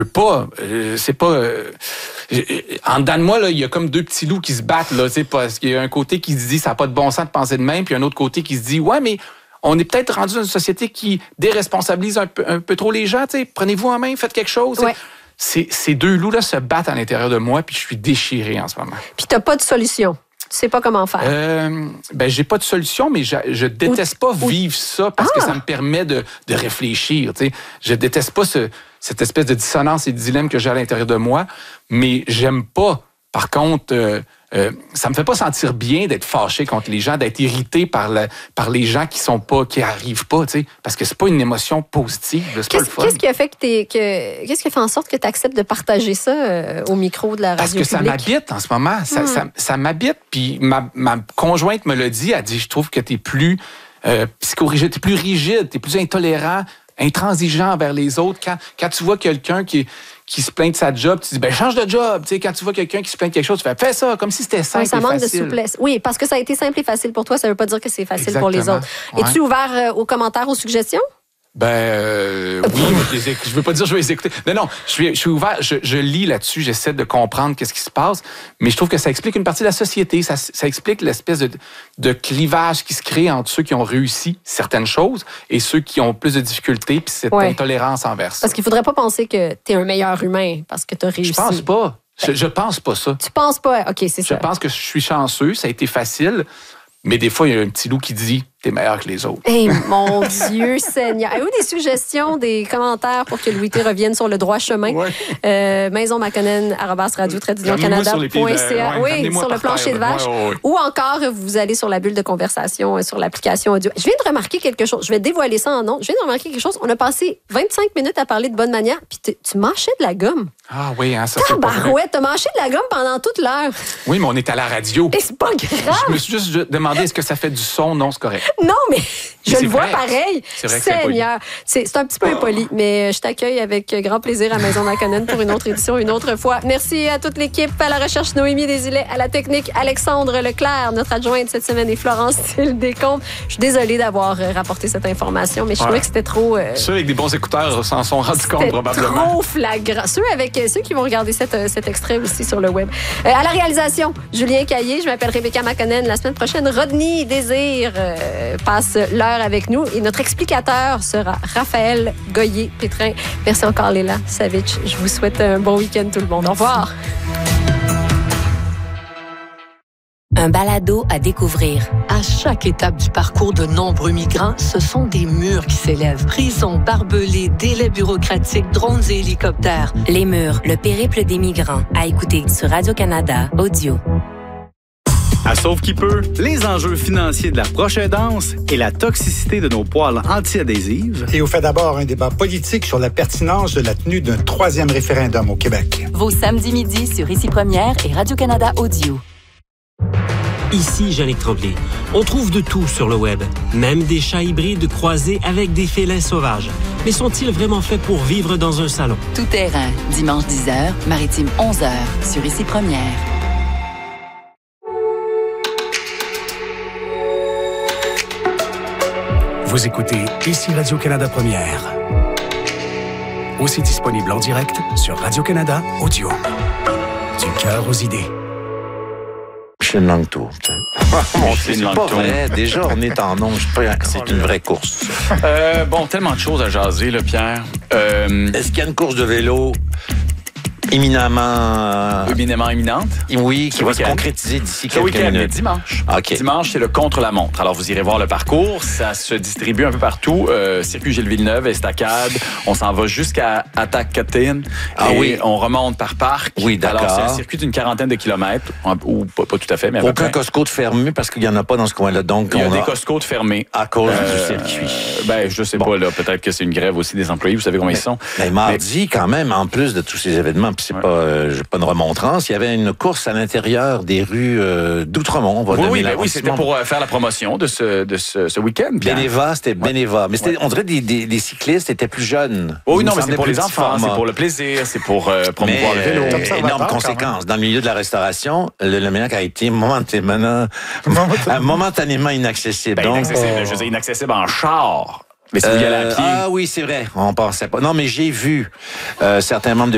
pas, c'est pas... en dedans de moi, là, il y a comme deux petits loups qui se battent, là, parce qu'il y a un côté qui se dit ça n'a pas de bon sens de penser de même, puis un autre côté qui se dit ouais, mais on est peut-être rendu dans une société qui déresponsabilise un peu trop les gens, prenez-vous en main, faites quelque chose. Ouais. Ces deux loups-là se battent à l'intérieur de moi, puis je suis déchiré en ce moment. Puis t'as pas de solution. Tu sais pas comment faire. J'ai pas de solution, mais je déteste pas vivre ça parce que ça me permet de réfléchir. T'sais. Je déteste pas cette espèce de dissonance et de dilemme que j'ai à l'intérieur de moi, mais j'aime pas. Par contre, ça me fait pas sentir bien d'être fâché contre les gens, d'être irrité par les gens qui arrivent pas, tu sais, parce que c'est pas une émotion positive, c'est pas le fun. Qu'est-ce qui a fait qu'est-ce qui a fait en sorte que tu acceptes de partager ça au micro de la radio publique? Parce que ça m'habite en ce moment, ça m'habite, puis ma conjointe me l'a dit, elle dit je trouve que t'es plus psychorigide, t'es plus rigide, t'es plus intolérant, intransigeant envers les autres. Quand tu vois quelqu'un qui se plaint de sa job, tu dis, change de job. Tu sais, quand tu vois quelqu'un qui se plaint de quelque chose, tu fais ça, comme si c'était simple et facile. Ça manque de souplesse. Oui, parce que ça a été simple et facile pour toi, ça ne veut pas dire que c'est facile pour les autres. Ouais. Es-tu ouvert aux commentaires, aux suggestions? Oui, je veux pas dire je vais les écouter. Non, je suis ouvert, je lis là-dessus, j'essaie de comprendre qu'est-ce qui se passe, mais je trouve que ça explique une partie de la société, ça explique l'espèce de clivage qui se crée entre ceux qui ont réussi certaines choses et ceux qui ont plus de difficultés, puis cette intolérance envers ça. Parce qu'il faudrait pas penser que tu es un meilleur humain parce que tu as réussi. Je pense pas. Je pense pas ça. Tu penses pas? OK, c'est ça. Je pense que je suis chanceux, ça a été facile, mais des fois, il y a un petit loup qui dit t'es meilleur que les autres. Mon Dieu Seigneur. Avez-vous des suggestions, des commentaires pour que Louis T revienne sur le droit chemin? maisonmaconnen@radio-canada.ca. Oui, sur le plancher de vache. Ou encore, vous allez sur la bulle de conversation sur l'application audio. Je viens de remarquer quelque chose. Je vais dévoiler ça en ondes. Je viens de remarquer quelque chose. On a passé 25 minutes à parler de bonne manière, puis tu mâchais de la gomme. Ah oui, hein, ça c'est pas vrai. Ouais, t'as mâché de la gomme pendant toute l'heure. Oui, mais on est à la radio. Et c'est pas grave. Je me suis juste demandé est-ce que ça fait du son? Non, c'est correct. Non, mais je le vois pareil. C'est vrai que Seigneur. C'est un petit peu impoli, mais je t'accueille avec grand plaisir à Maison Maconnen pour une autre édition, une autre fois. Merci à toute l'équipe, à la recherche Noémie Desilets, à la technique Alexandre Leclerc, notre adjointe cette semaine et Florence Descombes. Je suis désolée d'avoir rapporté cette information, mais je trouvais que c'était trop... Ceux avec des bons écouteurs s'en sont rendus compte probablement. Trop flagrant. Ceux qui vont regarder cet extrait aussi sur le web. À la réalisation, Julien Caillé, je m'appelle Rebecca Maconnen. La semaine prochaine, Rodney Désir passe l'heure avec nous et notre explicateur sera Raphaël Goyer-Pétrin. Merci encore Léla Savitch. Je vous souhaite un bon week-end tout le monde. Au revoir. Un balado à découvrir. À chaque étape du parcours de nombreux migrants, ce sont des murs qui s'élèvent. Prisons, barbelés, délais bureaucratiques, drones et hélicoptères. Les murs, le périple des migrants. À écouter sur Radio-Canada Audio. À Sauve qui peut, les enjeux financiers de la proche aidance et la toxicité de nos poêles anti-adhésives. Et on fait d'abord un débat politique sur la pertinence de la tenue d'un 3e référendum au Québec. Vos samedis midi sur Ici Première et Radio-Canada Audio. Ici Yannick Tremblay. On trouve de tout sur le web, même des chats hybrides croisés avec des félins sauvages. Mais sont-ils vraiment faits pour vivre dans un salon? Tout terrain, dimanche 10h, maritime 11h, sur Ici Première. Vous écoutez Ici Radio-Canada Première. Aussi disponible en direct sur Radio-Canada Audio. Du cœur aux idées. C'est une langue tour. C'est pas vrai. Déjà, on est en onge. C'est une vraie course. Tellement de choses à jaser, là, Pierre. Est-ce qu'il y a une course de vélo éminemment imminente? Oui, qui va se concrétiser d'ici quelques minutes. Dimanche. Okay. Dimanche, c'est le contre-la-montre. Alors, vous irez voir le parcours. Ça se distribue un peu partout. Circuit Gilles-Villeneuve, Estacade. On s'en va jusqu'à Atacatine. Et on remonte par parc. Oui, d'accord. Alors, c'est un circuit d'une 40aine de kilomètres. Ou pas tout à fait, mais aucun Costco de fermé parce qu'il n'y en a pas dans ce coin-là. Donc, il y a des Costco de fermés. À cause du circuit. Je sais pas, là. Peut-être que c'est une grève aussi des employés. Vous savez combien ils sont. Mais mardi, quand même, en plus de tous ces événements, c'est pas une remontrance. Il y avait une course à l'intérieur des rues d'Outremont. Oui, c'était pour faire la promotion de ce week-end. Bénéva, c'était Bénéva. Mais on dirait les cyclistes étaient plus jeunes. Oui, non, mais c'est pour les enfants, c'est pour le plaisir, c'est pour promouvoir le vélo. Énorme conséquence. Dans le milieu de la restauration, le Lemenac a été momentanément inaccessible. Je veux dire, inaccessible en char. Mais si vous y allez à pied. Ah oui, c'est vrai. On pensait pas. Non, mais j'ai vu certains membres de